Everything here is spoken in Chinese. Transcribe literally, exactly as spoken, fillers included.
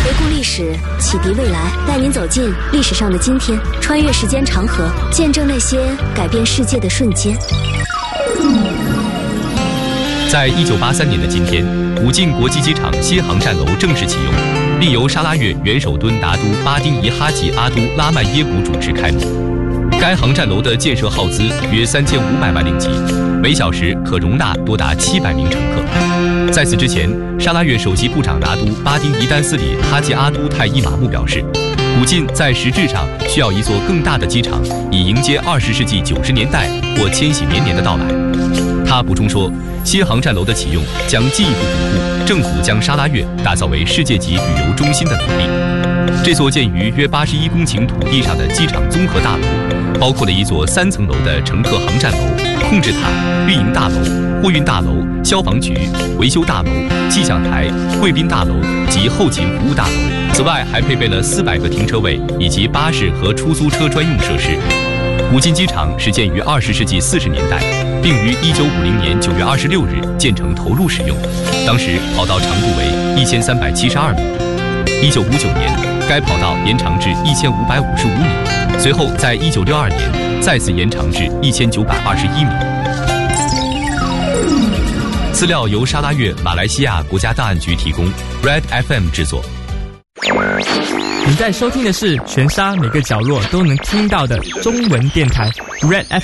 回顾历史，启迪未来，带您走进历史上的今天，穿越时间长河，见证那些改变世界的瞬间。 在一九八三年的今天，武进国际机场新航站楼正式启用，并由沙拉越元首敦拿督巴丁伊哈吉阿都拉曼耶古主持开幕。该航站楼的建设耗资约三千五百万令吉，每小时可容纳多达七百名乘客。在此之前，沙拉越首席部长拿督巴丁伊丹斯里哈吉阿都泰伊马木表示，武进在实质上需要一座更大的机场，以迎接二十世纪九十年代或千禧年年的到来。他补充说，新航站楼的启用将进一步巩固政府将沙拉越打造为世界级旅游中心的努力。这座建于约八十一公顷土地上的机场综合大楼，包括了一座三层楼的乘客航站楼、控制塔、运营大楼、货运大楼、消防局、维修大楼、气象台、贵宾大楼及后勤服务大楼。此外，还配备了四百个停车位以及巴士和出租车专用设施。武进机场始建于二十世纪四十年代，并于一九五零年九月二十六日建成投入使用。当时跑道长度为一千三百七十二米。一九五九年，该跑道延长至一千五百五十五米，随后在一九六二年再次延长至一千九百二十一米。资料由沙拉越马来西亚国家档案局提供 ，Red F M 制作。 你在收听的是全沙每个角落都能听到的中文电台 Red F M。